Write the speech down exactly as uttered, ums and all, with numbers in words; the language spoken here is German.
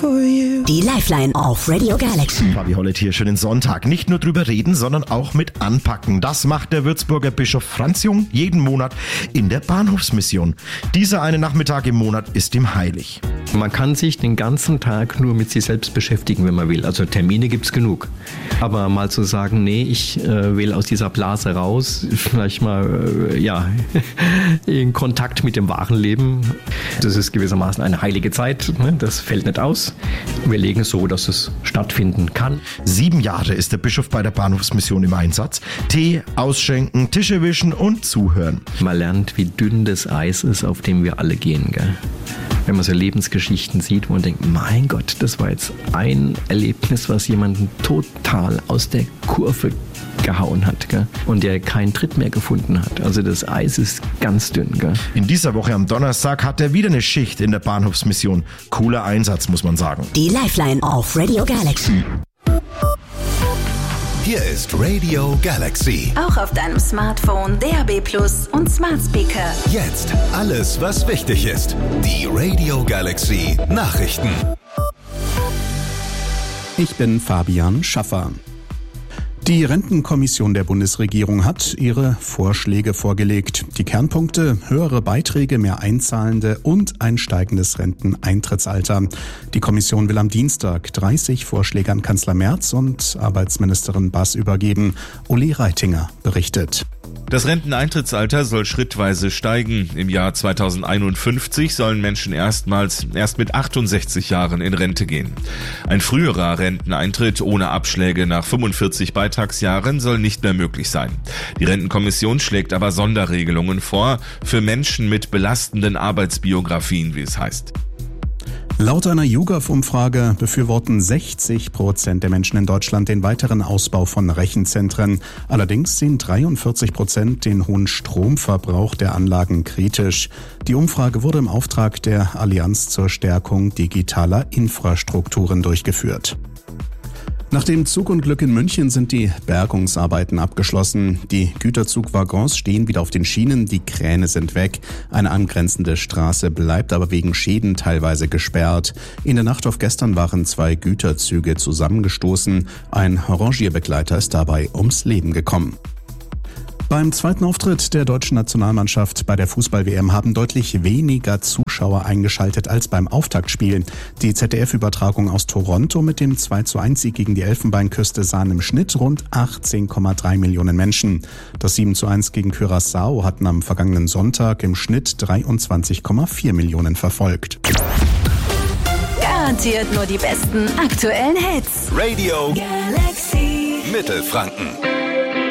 Die Lifeline auf Radio Galaxy. Fabi Hollett hier, schönen Sonntag. Nicht nur drüber reden, sondern auch mit anpacken. Das macht der Würzburger Bischof Franz Jung jeden Monat in der Bahnhofsmission. Dieser eine Nachmittag im Monat ist ihm heilig. Man kann sich den ganzen Tag nur mit sich selbst beschäftigen, wenn man will. Also Termine gibt's genug. Aber mal zu sagen, nee, ich äh, will aus dieser Blase raus, vielleicht mal äh, ja in Kontakt mit dem wahren Leben. Das ist gewissermaßen eine heilige Zeit. Ne? Das fällt nicht aus. Wir legen es so, dass es stattfinden kann. Sieben Jahre ist der Bischof bei der Bahnhofsmission im Einsatz. Tee, ausschenken, Tische wischen und zuhören. Man lernt, wie dünn das Eis ist, auf dem wir alle gehen, gell? Wenn man so Lebensgeschichten sieht, wo man denkt, mein Gott, das war jetzt ein Erlebnis, was jemanden total aus der Kurve gehauen hat, gell? Und der keinen Tritt mehr gefunden hat. Also das Eis ist ganz dünn. Gell? In dieser Woche am Donnerstag hat er wieder eine Schicht in der Bahnhofsmission. Cooler Einsatz, muss man sagen. Die Lifeline auf Radio Galaxy. Hier ist Radio Galaxy. Auch auf deinem Smartphone, D A B Plus und Smart Speaker. Jetzt alles, was wichtig ist. Die Radio Galaxy Nachrichten. Ich bin Fabian Schaffer. Die Rentenkommission der Bundesregierung hat ihre Vorschläge vorgelegt. Die Kernpunkte: höhere Beiträge, mehr Einzahlende und ein steigendes Renteneintrittsalter. Die Kommission will am Dienstag dreißig Vorschläge an Kanzler Merz und Arbeitsministerin Bass übergeben. Uli Reitinger berichtet. Das Renteneintrittsalter soll schrittweise steigen. Im Jahr zweitausendeinundfünfzig sollen Menschen erstmals erst mit achtundsechzig Jahren in Rente gehen. Ein früherer Renteneintritt ohne Abschläge nach fünfundvierzig Beitragsjahren soll nicht mehr möglich sein. Die Rentenkommission schlägt aber Sonderregelungen vor für Menschen mit belastenden Arbeitsbiografien, wie es heißt. Laut einer YouGov-Umfrage befürworten sechzig Prozent der Menschen in Deutschland den weiteren Ausbau von Rechenzentren. Allerdings sehen dreiundvierzig Prozent den hohen Stromverbrauch der Anlagen kritisch. Die Umfrage wurde im Auftrag der Allianz zur Stärkung digitaler Infrastrukturen durchgeführt. Nach dem Zugunglück in München sind die Bergungsarbeiten abgeschlossen. Die Güterzugwaggons stehen wieder auf den Schienen, die Kräne sind weg. Eine angrenzende Straße bleibt aber wegen Schäden teilweise gesperrt. In der Nacht auf gestern waren zwei Güterzüge zusammengestoßen. Ein Rangierbegleiter ist dabei ums Leben gekommen. Beim zweiten Auftritt der deutschen Nationalmannschaft bei der Fußball-W M haben deutlich weniger Zuschauer eingeschaltet als beim Auftaktspiel. Die Z D F-Übertragung aus Toronto mit dem zwei zu eins Sieg gegen die Elfenbeinküste sahen im Schnitt rund achtzehn Komma drei Millionen Menschen. Das sieben zu eins gegen Curaçao hatten am vergangenen Sonntag im Schnitt dreiundzwanzig Komma vier Millionen verfolgt. Garantiert nur die besten aktuellen Hits. Radio Galaxy. Mittelfranken.